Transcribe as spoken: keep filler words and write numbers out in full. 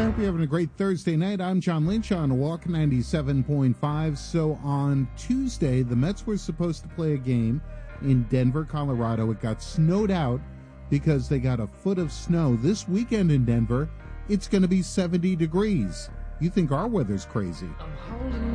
I hope you're having a great Thursday night. I'm John Lynch on Walk ninety-seven point five. So on Tuesday, the Mets were supposed to play a game in Denver, Colorado. It got snowed out because they got a foot of snow. This weekend in Denver, it's going to be seventy degrees. You think our weather's crazy.